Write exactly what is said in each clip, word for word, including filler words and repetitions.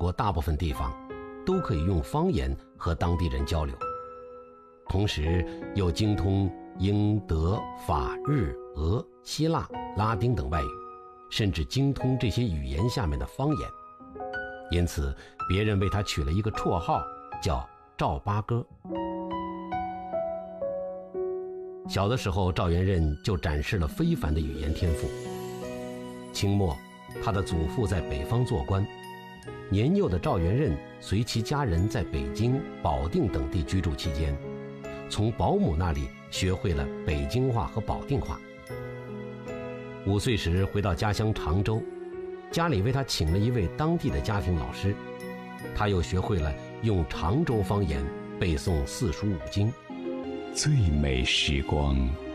国大部分地方都可以用方言和当地人交流，同时又精通英、德、法、日、俄、希腊、拉丁等外语，甚至精通这些语言下面的方言。因此别人为他取了一个绰号，叫赵八哥。小的时候，赵元任就展示了非凡的语言天赋。清末，他的祖父在北方做官，年幼的赵元任随其家人在北京、保定等地居住期间，从保姆那里学会了北京话和保定话。五岁时回到家乡常州，家里为他请了一位当地的家庭老师，他又学会了用常州方言背诵四书五经。 最美时光，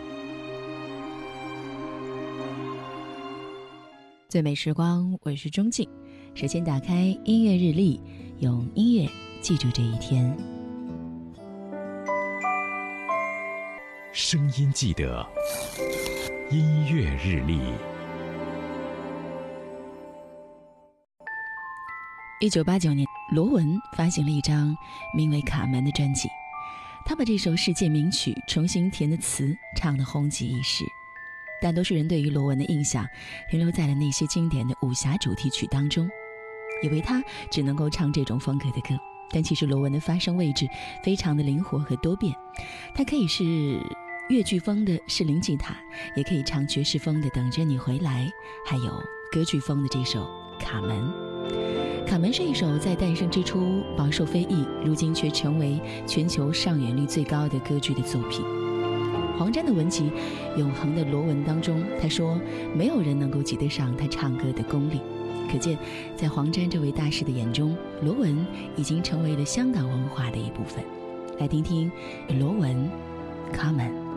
最美时光，我是钟静。首先打开音乐日历，用音乐记住这一天。 声音记得，音乐日历。 一九八九年，罗文发行了一张名为《卡门》的专辑，他把这首世界名曲重新填的词唱得红极一时。大多数人对于罗文的印象停留在了那些经典的武侠主题曲当中，以为他只能够唱这种风格的歌，但其实罗文的发声位置非常的灵活和多变，他可以是越剧风的士林吉他，也可以唱爵士风的等着你回来，还有歌剧风的这首卡门。卡门是一首在诞生之初饱受非议，如今却成为全球上演率最高的歌剧的作品。黄沾的文集《永恒的罗文》当中，他说没有人能够及得上他唱歌的功力。可见在黄沾这位大师的眼中，罗文已经成为了香港文化的一部分。来听听罗文《卡门》。